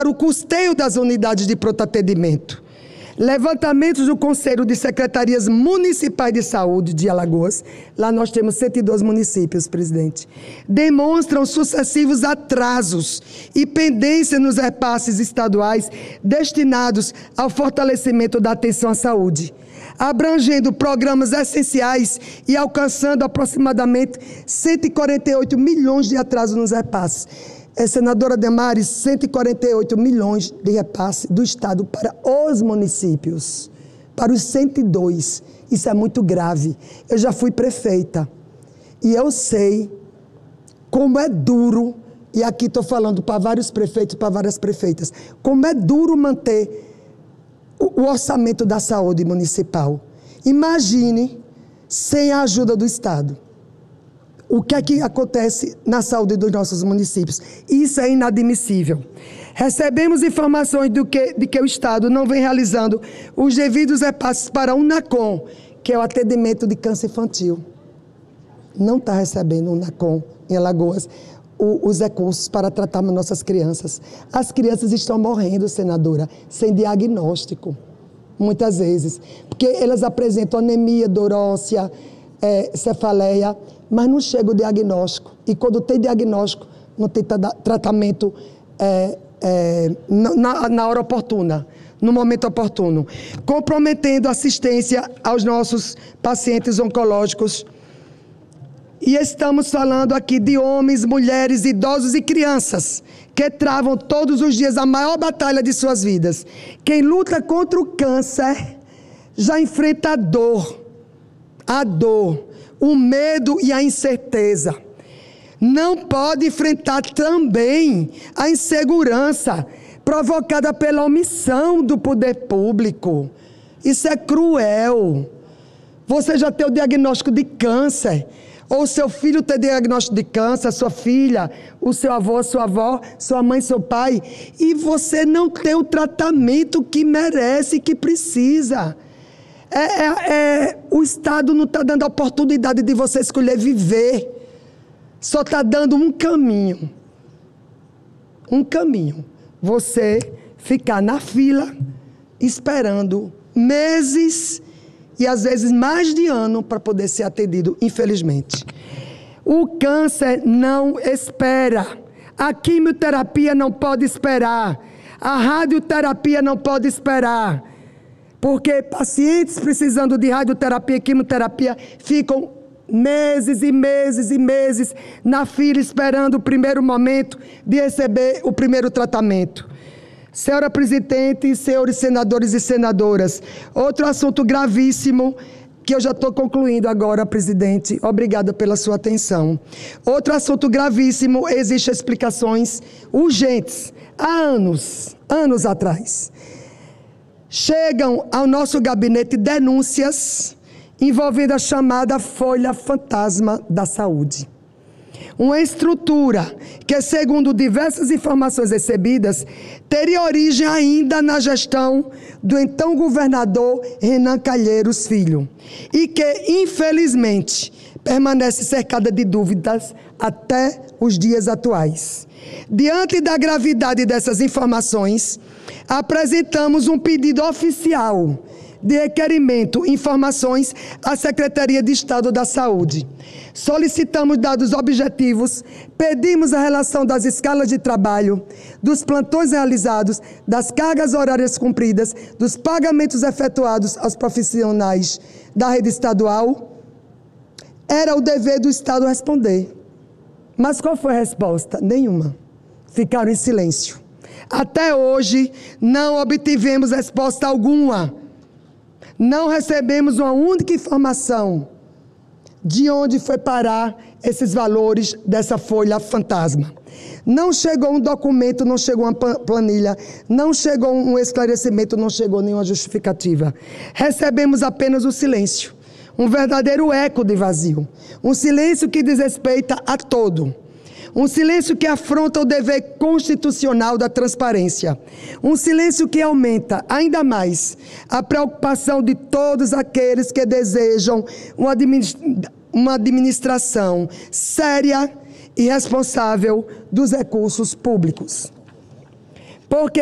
o custeio das unidades de pronto atendimento. Levantamentos do Conselho de Secretarias Municipais de Saúde de Alagoas, lá nós temos 102 municípios, presidente, demonstram sucessivos atrasos e pendência nos repasses estaduais destinados ao fortalecimento da atenção à saúde, abrangendo programas essenciais e alcançando aproximadamente 148 milhões de atrasos nos repasses. Senadora Damares, 148 milhões de repasse do Estado para os municípios, para os 102. Isso é muito grave. Eu já fui prefeita e eu sei como é duro, e aqui estou falando para vários prefeitos, para várias prefeitas, como é duro manter o orçamento da saúde municipal. Imagine sem a ajuda do Estado. O que é que acontece na saúde dos nossos municípios? Isso é inadmissível. Recebemos informações de que o Estado não vem realizando os devidos repasses para o NACOM, que é o atendimento de câncer infantil. Não está recebendo o NACOM em Alagoas os recursos para tratar nossas crianças. As crianças estão morrendo, senadora, sem diagnóstico, muitas vezes, porque elas apresentam anemia, dorôncia, cefaleia, mas não chega o diagnóstico. E quando tem diagnóstico, não tem tratamento na hora oportuna, no momento oportuno, comprometendo a assistência aos nossos pacientes oncológicos. E estamos falando aqui de homens, mulheres, idosos e crianças que travam todos os dias a maior batalha de suas vidas. Quem luta contra o câncer já enfrenta a dor, o medo e a incerteza. Não pode enfrentar também a insegurança provocada pela omissão do poder público. Isso é cruel. Você já tem o diagnóstico de câncer, ou seu filho tem diagnóstico de câncer, sua filha, o seu avô, sua avó, sua mãe, seu pai, e você não tem o tratamento que merece e que precisa. O Estado não está dando a oportunidade de você escolher viver. Só está dando um caminho. Um caminho. Você ficar na fila, esperando meses e às vezes mais de ano para poder ser atendido, infelizmente. O câncer não espera. A quimioterapia não pode esperar. A radioterapia não pode esperar. Porque pacientes precisando de radioterapia e quimioterapia ficam meses e meses e meses na fila esperando o primeiro momento de receber o primeiro tratamento. Senhora presidente, senhores senadores e senadoras, outro assunto gravíssimo que eu já estou concluindo agora, presidente. Obrigada pela sua atenção. Outro assunto gravíssimo, existem explicações urgentes. Há anos atrás, chegam ao nosso gabinete denúncias envolvendo a chamada Folha Fantasma da Saúde. Uma estrutura que, segundo diversas informações recebidas, teria origem ainda na gestão do então governador Renan Calheiros Filho e que, infelizmente, permanece cercada de dúvidas até os dias atuais. Diante da gravidade dessas informações, apresentamos um pedido oficial de requerimento, informações à Secretaria de Estado da Saúde. Solicitamos dados objetivos, pedimos a relação das escalas de trabalho, dos plantões realizados, das cargas horárias cumpridas, dos pagamentos efetuados aos profissionais da rede estadual. Era o dever do Estado responder. Mas qual foi a resposta? Nenhuma. Ficaram em silêncio. Até hoje, não obtivemos resposta alguma. Não recebemos uma única informação de onde foi parar esses valores dessa folha fantasma. Não chegou um documento, não chegou uma planilha, não chegou um esclarecimento, não chegou nenhuma justificativa. Recebemos apenas o silêncio, um verdadeiro eco de vazio, um silêncio que desrespeita a todo. Um silêncio que afronta o dever constitucional da transparência. Um silêncio que aumenta ainda mais a preocupação de todos aqueles que desejam uma administração séria e responsável dos recursos públicos. Porque